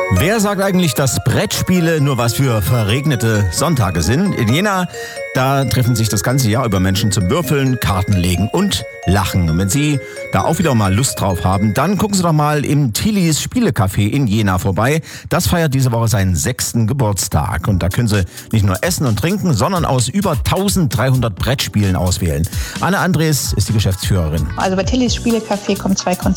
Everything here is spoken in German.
Wer sagt eigentlich, dass Brettspiele nur was für verregnete Sonntage sind? In Jena, da treffen sich das ganze Jahr über Menschen zum Würfeln, Karten legen und lachen. Und wenn Sie da auch wieder mal Lust drauf haben, dann gucken Sie doch mal im Tillis Spielecafé in Jena vorbei. Das feiert diese Woche seinen 6. Geburtstag. Und da können Sie nicht nur essen und trinken, sondern aus über 1300 Brettspielen auswählen. Anne Andres ist die Geschäftsführerin. Also bei Tillis Spielecafé kommen 2